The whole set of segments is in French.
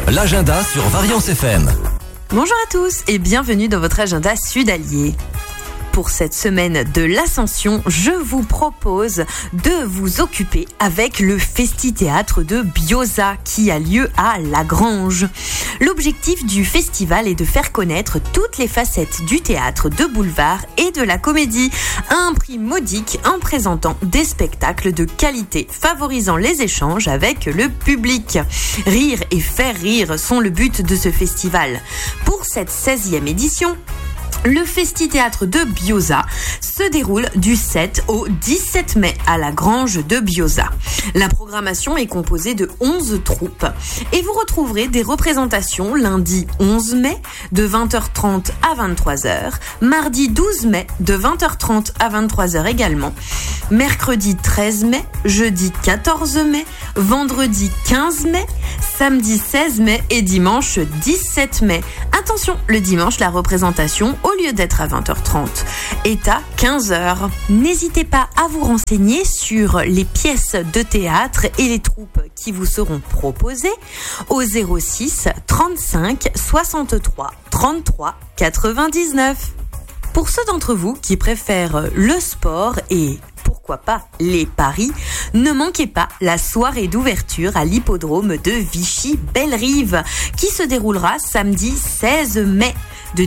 l'agenda sur Variance FM. Bonjour à tous et bienvenue dans votre agenda Sud-Allier. Pour cette semaine de l'Ascension, je vous propose de vous occuper avec le Festi-Théâtre de Bioza qui a lieu à La Grange. L'objectif du festival est de faire connaître toutes les facettes du théâtre de boulevard et de la comédie à un prix modique en présentant des spectacles de qualité favorisant les échanges avec le public. Rire et faire rire sont le but de ce festival. Pour cette 16e édition, le Festi-Théâtre de Bioza se déroule du 7 au 17 mai à la Grange de Bioza. La programmation est composée de 11 troupes et vous retrouverez des représentations lundi 11 mai de 20h30 à 23h, mardi 12 mai de 20h30 à 23h également, mercredi 13 mai, jeudi 14 mai, vendredi 15 mai, samedi 16 mai et dimanche 17 mai. Attention, le dimanche, la représentation, au lieu d'être à 20h30, est à 15h. N'hésitez pas à vous renseigner sur les pièces de théâtre et les troupes qui vous seront proposées au 06 35 63 33 99. Pour ceux d'entre vous qui préfèrent le sport et pourquoi pas les paris, ne manquez pas la soirée d'ouverture à l'hippodrome de Vichy-Bellerive qui se déroulera samedi 16 mai de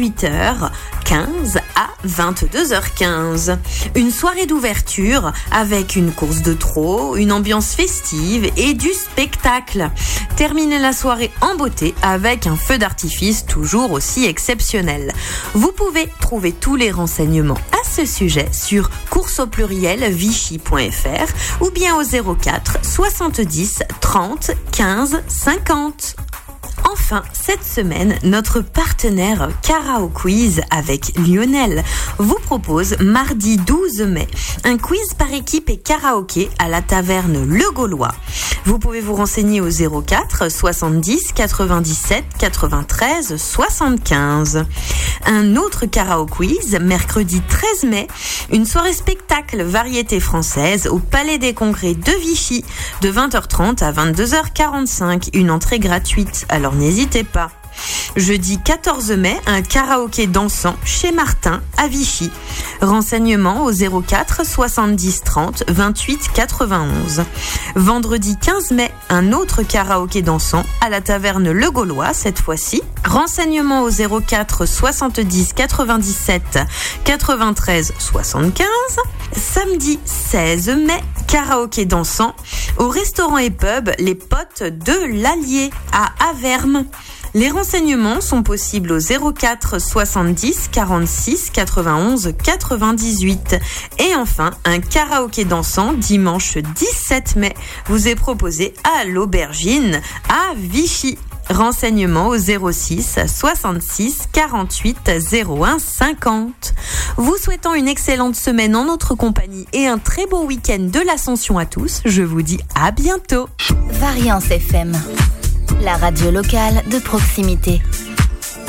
18h15 à 22h15. Une soirée d'ouverture avec une course de trot, une ambiance festive et du spectacle. Terminez la soirée en beauté avec un feu d'artifice toujours aussi exceptionnel. Vous pouvez trouver tous les renseignements à ce sujet sur course-vichy.fr ou bien au 04 70 30 15 50. Enfin, cette semaine, notre partenaire Karaoke Quiz avec Lionel vous propose mardi 12 mai un quiz par équipe et karaoké à la taverne Le Gaulois. Vous pouvez vous renseigner au 04 70 97 93 75. Un autre Karaoke Quiz mercredi 13 mai, une soirée spectacle variété française au Palais des Congrès de Vichy de 20h30 à 22h45, une entrée gratuite. Alors n'hésitez pas. Jeudi 14 mai, un karaoké dansant chez Martin à Vichy. Renseignements au 04 70 30 28 91. Vendredi 15 mai, un autre karaoké dansant à la taverne Le Gaulois cette fois-ci. Renseignements au 04 70 97 93 75. Samedi 16 mai, karaoké dansant au restaurant et pub Les Potes de l'Allier à Avermes. Les renseignements sont possibles au 04 70 46 91 98. Et enfin, un karaoké dansant dimanche 17 mai vous est proposé à l'Aubergine à Vichy. Renseignements au 06 66 48 01 50. Vous souhaitant une excellente semaine en notre compagnie et un très beau week-end de l'Ascension à tous, je vous dis à bientôt. Variance FM, la radio locale de proximité.